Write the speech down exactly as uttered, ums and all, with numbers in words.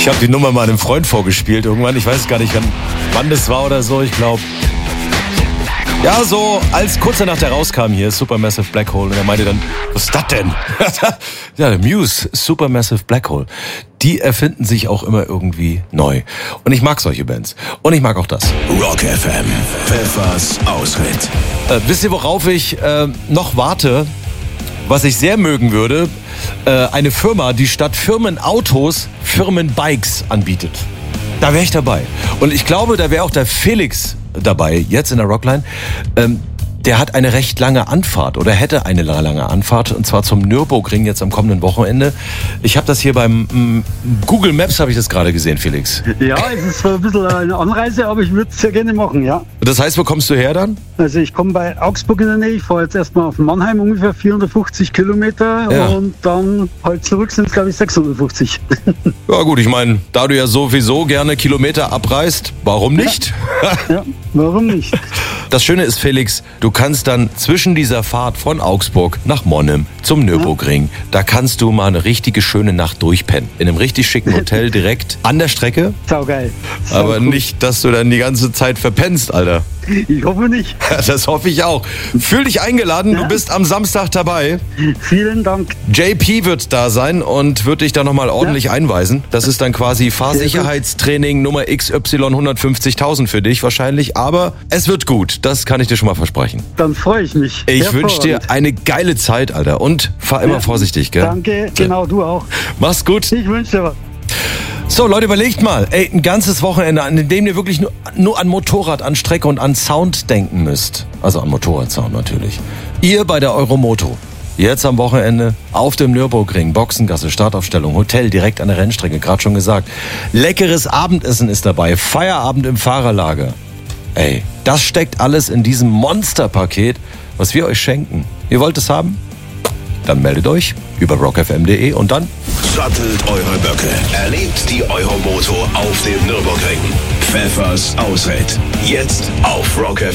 Ich habe die Nummer mal einem Freund vorgespielt irgendwann. Ich weiß gar nicht, wann, wann das war oder so. Ich glaube, ja, so als kurz danach der rauskam hier, Supermassive Black Hole. Und er meinte dann, was ist das denn? Ja, Muse, Supermassive Black Hole. Die erfinden sich auch immer irgendwie neu. Und ich mag solche Bands. Und ich mag auch das. Rock F M, Pfeffers Ausritt. Äh, wisst ihr, worauf ich äh, noch warte? Was ich sehr mögen würde? Äh, eine Firma, die statt Firmenautos Firmenbikes anbietet. Da wäre ich dabei. Und ich glaube, da wäre auch der Felix dabei, jetzt in der Rockline. Ähm, der hat eine recht lange Anfahrt oder hätte eine lange Anfahrt, und zwar zum Nürburgring jetzt am kommenden Wochenende. Ich habe das hier beim m, Google Maps, habe ich das gerade gesehen, Felix. Ja, es ist zwar ein bisschen eine Anreise, aber ich würde es sehr gerne machen, ja. Das heißt, wo kommst du her dann? Also ich komme bei Augsburg in der Nähe, ich fahre jetzt erstmal auf Mannheim, ungefähr vierhundertfünfzig Kilometer, ja. Und dann halt zurück sind es, glaube ich, sechshundertfünfzig. Ja gut, ich meine, da du ja sowieso gerne Kilometer abreist, warum nicht? Ja, ja, warum nicht? Das Schöne ist, Felix, du kannst dann zwischen dieser Fahrt von Augsburg nach Monnem zum Nürburgring, ja. Da kannst du mal eine richtige schöne Nacht durchpennen. In einem richtig schicken Hotel direkt an der Strecke. Saugeil. Sau Aber cool. Nicht, dass du dann die ganze Zeit verpennst, Alter. Ich hoffe nicht. Das hoffe ich auch. Fühl dich eingeladen, ja. Du bist am Samstag dabei. Vielen Dank. J P wird da sein und wird dich da nochmal ordentlich ja. einweisen. Das ist dann quasi Fahrsicherheitstraining Nummer X Y hundertfünfzigtausend für dich wahrscheinlich. Aber es wird gut, das kann ich dir schon mal versprechen. Dann freue ich mich. Ich wünsche dir eine geile Zeit, Alter. Und fahr immer ja. vorsichtig, gell? Danke, genau, du auch. Mach's gut. Ich wünsche dir was. So, Leute, überlegt mal, ey, ein ganzes Wochenende, an dem ihr wirklich nur, nur an Motorrad, an Strecke und an Sound denken müsst. Also an Motorradsound natürlich. Ihr bei der Euromoto. Jetzt am Wochenende auf dem Nürburgring, Boxengasse, Startaufstellung, Hotel direkt an der Rennstrecke, gerade schon gesagt. Leckeres Abendessen ist dabei, Feierabend im Fahrerlager. Ey, das steckt alles in diesem Monsterpaket, was wir euch schenken. Ihr wollt es haben? Dann meldet euch über rock f m punkt d e und dann sattelt eure Böcke. Erlebt die Euromoto auf dem Nürburgring. Pfeffers Ausritt. Jetzt auf Rock F M.